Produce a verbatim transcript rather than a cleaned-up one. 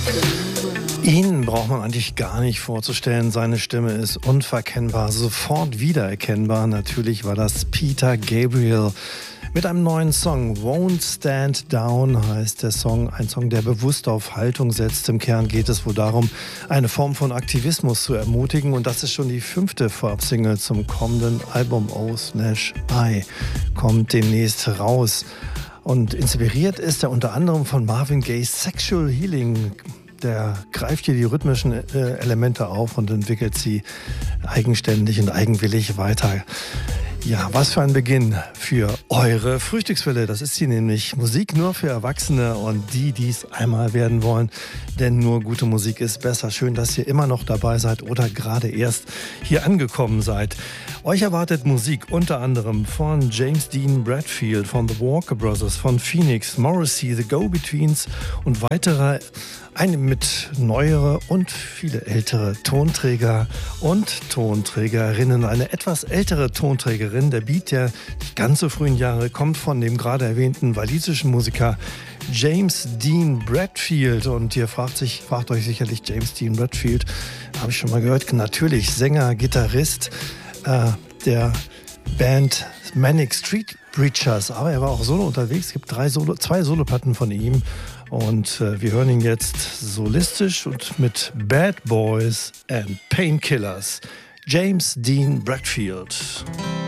Ihn braucht man eigentlich gar nicht vorzustellen. Seine Stimme ist unverkennbar, sofort wiedererkennbar. Natürlich war das Peter Gabriel mit einem neuen Song. Won't Stand Down heißt der Song. Ein Song, der bewusst auf Haltung setzt. Im Kern geht es wohl darum, eine Form von Aktivismus zu ermutigen. Und das ist schon die fünfte Vorabsingle zum kommenden Album. O slash I kommt demnächst raus. Und inspiriert ist er unter anderem von Marvin Gaye's Sexual Healing. Der greift hier die rhythmischen äh, Elemente auf und entwickelt sie eigenständig und eigenwillig weiter. Ja, was für ein Beginn für eure Frühstückswelle. Das ist hier nämlich Musik nur für Erwachsene und die, die es einmal werden wollen. Denn nur gute Musik ist besser. Schön, dass ihr immer noch dabei seid oder gerade erst hier angekommen seid. Euch erwartet Musik unter anderem von James Dean Bradfield, von The Walker Brothers, von Phoenix, Morrissey, The Go-Betweens und weitere, eine mit neuere und viele ältere Tonträger und Tonträgerinnen. Eine etwas ältere Tonträgerin, der Beat der nicht ganz so frühen Jahre, kommt von dem gerade erwähnten walisischen Musiker James Dean Bradfield. Und ihr fragt, sich, fragt euch sicherlich, James Dean Bradfield, habe ich schon mal gehört, natürlich Sänger, Gitarrist äh, der Band Manic Street Preachers, aber er war auch solo unterwegs. Es gibt drei Solo, zwei Soloplatten von ihm und äh, wir hören ihn jetzt solistisch und mit Bad Boys and Painkillers. James Dean Bradfield.